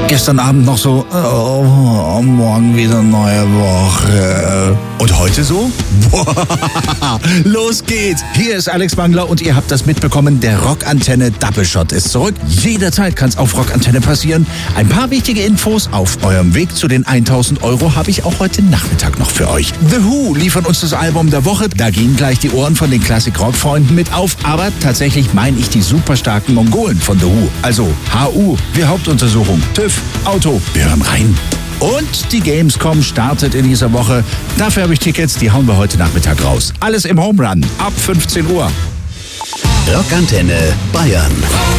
Gestern Abend noch so, morgen wieder neue Woche. Und heute so? Los geht's! Hier ist Alex Mangler und ihr habt das mitbekommen, der Rockantenne Double Shot ist zurück. Jederzeit kann's auf Rockantenne passieren. Ein paar wichtige Infos auf eurem Weg zu den 1000 € habe ich auch heute Nachmittag noch für euch. The Who liefern uns das Album der Woche. Da gehen gleich die Ohren von den Klassik-Rock-Freunden mit auf. Aber tatsächlich meine ich die super starken Mongolen von The Who. Also HU, wie Hauptuntersuchung, TÜV, Auto. Wir hören rein. Und die Gamescom startet in dieser Woche. Dafür habe ich Tickets, die hauen wir heute Nachmittag raus. Alles im Home Run, ab 15 Uhr. Rockantenne Bayern.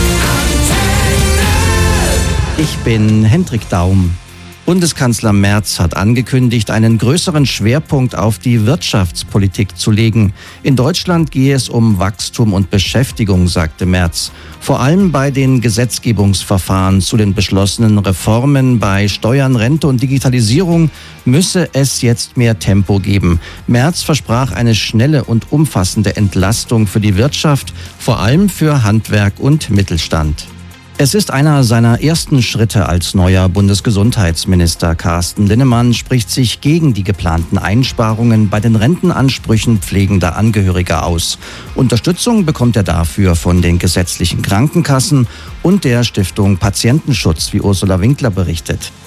Ich bin Hendrik Daum. Bundeskanzler Merz hat angekündigt, einen größeren Schwerpunkt auf die Wirtschaftspolitik zu legen. In Deutschland gehe es um Wachstum und Beschäftigung, sagte Merz. Vor allem bei den Gesetzgebungsverfahren zu den beschlossenen Reformen bei Steuern, Rente und Digitalisierung müsse es jetzt mehr Tempo geben. Merz versprach eine schnelle und umfassende Entlastung für die Wirtschaft, vor allem für Handwerk und Mittelstand. Es ist einer seiner ersten Schritte als neuer Bundesgesundheitsminister. Carsten Linnemann spricht sich gegen die geplanten Einsparungen bei den Rentenansprüchen pflegender Angehöriger aus. Unterstützung bekommt er dafür von den gesetzlichen Krankenkassen und der Stiftung Patientenschutz, wie Ursula Winkler berichtet.